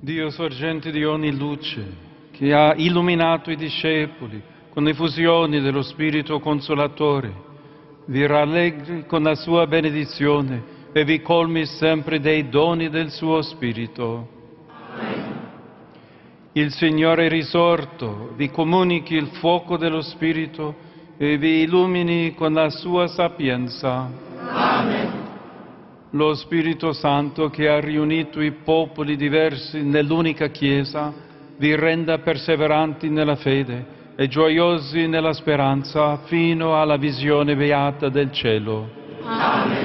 Dio sorgente di ogni luce, che ha illuminato i discepoli con l'effusione dello Spirito Consolatore, vi rallegri con la sua benedizione e vi colmi sempre dei doni del suo Spirito. Amen. Il Signore risorto vi comunichi il fuoco dello Spirito e vi illumini con la sua sapienza. Amen. Lo Spirito Santo, che ha riunito i popoli diversi nell'unica Chiesa, vi renda perseveranti nella fede e gioiosi nella speranza fino alla visione beata del cielo. Amen.